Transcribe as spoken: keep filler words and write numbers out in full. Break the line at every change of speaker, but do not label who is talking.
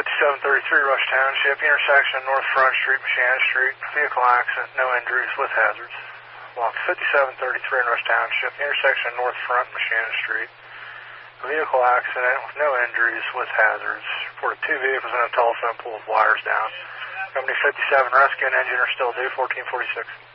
fifty-seven thirty-three Rush Township, intersection North Front Street, Machana Street, vehicle accident, no injuries with hazards. Block fifty-seven thirty-three in Rush Township, intersection North Front, Machana Street, vehicle accident with no injuries with hazards. Reported two vehicles and a telephone pole with wires down. Company fifty-seven rescue and engine are still due, fourteen forty-six.